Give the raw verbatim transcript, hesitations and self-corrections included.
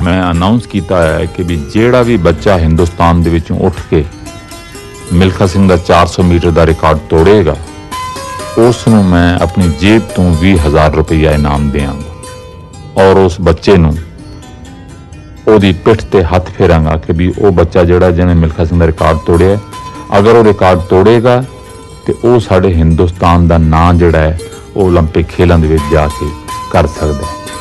मैं अनाउंस किया है कि भी ਜਿਹੜਾ भी बच्चा हिंदुस्तान ਦੇ ਵਿੱਚੋਂ ਉੱਠ ਕੇ ਮਿਲਖਾ ਸਿੰਘ ਦਾ चार सौ मीटर ਦਾ ਰਿਕਾਰਡ ਤੋੜੇਗਾ ਉਸ ਨੂੰ ਮੈਂ ਆਪਣੀ ਜੇਬ ਤੋਂ बीस हज़ार ਰੁਪਈਆ ਇਨਾਮ ਦੇਵਾਂਗਾ ਔਰ ਉਸ ਬੱਚੇ ਨੂੰ ਉਹਦੀ ਪਿੱਠ ਤੇ ਹੱਥ ਫੇਰਾਂਗਾ ਕਿ ਵੀ ਉਹ ਬੱਚਾ ਜਿਹੜਾ ਜਿਹਨੇ ਮਿਲਖਾ ਸਿੰਘ ਦਾ ਰਿਕਾਰਡ ਤੋੜਿਆ ਅਗਰ ਉਹ ਰਿਕਾਰਡ ਤੋੜੇਗਾ ਤੇ ਉਹ ਸਾਡੇ ਹਿੰਦੁਸਤਾਨ ਦਾ ਨਾਂ ਜਿਹੜਾ ਹੈ ਉਹ 올림픽 ਖੇਲਾਂ ਦੇ ਵਿੱਚ ਜਾ ਕੇ ਕਰ ਸਕਦਾ ਹੈ।